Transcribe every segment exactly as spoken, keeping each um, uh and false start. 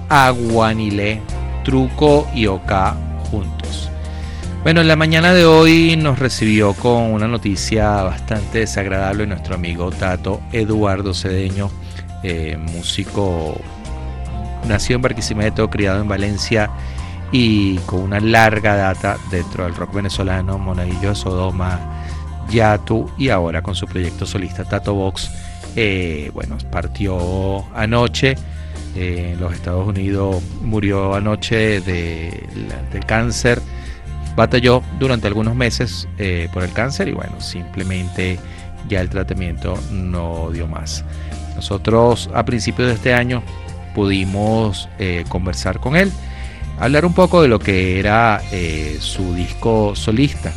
Aguanile, Truco y Oca juntos. Bueno, en la mañana de hoy nos recibió con una noticia bastante desagradable nuestro amigo Tato Eduardo Cedeño, eh, músico nacido en Barquisimeto, criado en Valencia y con una larga data dentro del rock venezolano, Monaguillo de Sodoma, Yatu y ahora con su proyecto solista Tato Vox. Eh, bueno, partió anoche eh, en los Estados Unidos, murió anoche de, de cáncer. Batalló durante algunos meses eh, por el cáncer y bueno, simplemente ya el tratamiento no dio más. Nosotros a principios de este año pudimos eh, conversar con él, hablar un poco de lo que era eh, su disco solista.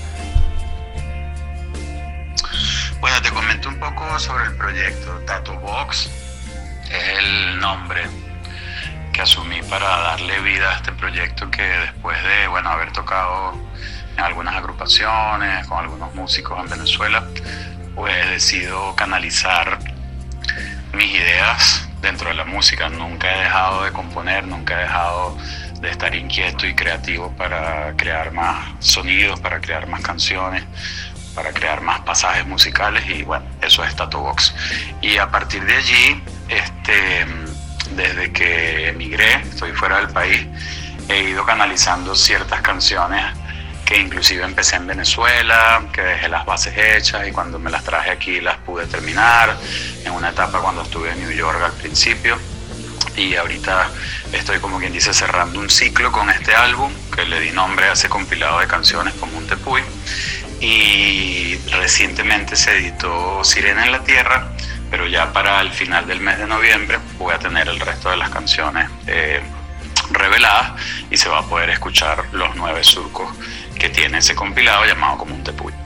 Bueno, te comento un poco sobre el proyecto. Tato Vox es el nombre que asumí para darle vida a este proyecto, que después de bueno haber tocado en algunas agrupaciones con algunos músicos en Venezuela, pues decido canalizar mis ideas dentro de la música. Nunca he dejado de componer, nunca he dejado de estar inquieto y creativo para crear más sonidos, para crear más canciones, para crear más pasajes musicales, y bueno, eso es Tato Vox. Y a partir de allí, este, desde que emigré, estoy fuera del país, he ido canalizando ciertas canciones que inclusive empecé en Venezuela, que dejé las bases hechas y cuando me las traje aquí las pude terminar, en una etapa cuando estuve en New York al principio, y ahorita estoy, como quien dice, cerrando un ciclo con este álbum que le di nombre a ese compilado de canciones como un tepuy. Y recientemente se editó Sirena en la Tierra, pero ya para el final del mes de noviembre voy a tener el resto de las canciones eh, reveladas y se va a poder escuchar los nueve surcos que tiene ese compilado llamado Como un Tepuy.